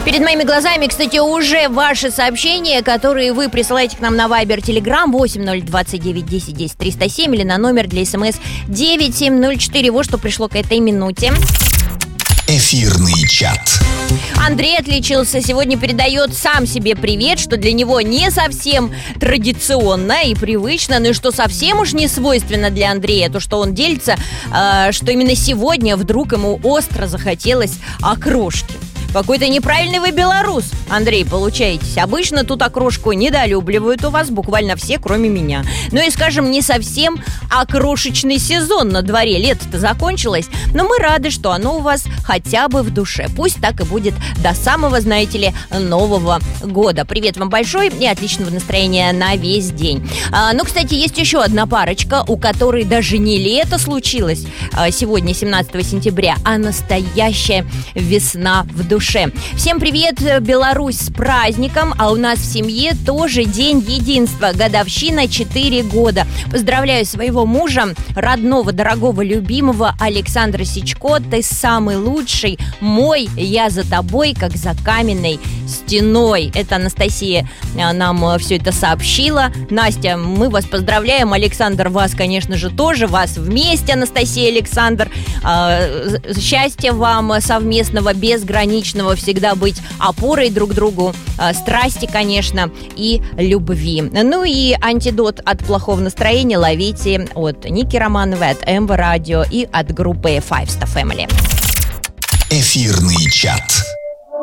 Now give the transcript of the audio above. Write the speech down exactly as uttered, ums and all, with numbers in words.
Перед моими глазами, кстати, уже ваши сообщения, которые вы присылаете к нам на Viber, Telegram восемь ноль двадцать девять десять десять триста семь или на номер для смс девять семь ноль четыре. Вот что пришло к этой минуте. Эфирный чат. Андрей отличился, сегодня передает сам себе привет, что для него не совсем традиционно и привычно, но и что совсем уж не свойственно для Андрея, то, что он делится, э, что именно сегодня вдруг ему остро захотелось окрошки. Какой-то неправильный вы белорус, Андрей, получаетесь. Обычно тут окрошку недолюбливают у вас буквально все, кроме меня. Ну и, скажем, не совсем окрошечный сезон на дворе. Лето-то закончилось, но мы рады, что оно у вас хотя бы в душе. Пусть так и будет до самого, знаете ли, Нового года. Привет вам большой и отличного настроения на весь день. а, Ну, кстати, есть еще одна парочка, у которой даже не лето случилось а, сегодня, семнадцатого сентября, а настоящая весна в душе. Всем привет, Беларусь, с праздником. А у нас в семье тоже День единства, годовщина четыре года. Поздравляю своего мужа, родного, дорогого, любимого Александра Сичко. Ты самый лучший, мой, я за тобой, как за каменной стеной. Это Анастасия нам все это сообщила. Настя, мы вас поздравляем. Александр, вас, конечно же, тоже. Вас вместе, Анастасия и Александр. Счастья вам совместного, безграничного, всегда быть опорой друг другу, страсти, конечно, и любви. Ну и антидот от плохого настроения ловите от Ники Романовой, от Эмбо Радио и от группы Five Star Family. Эфирный чат.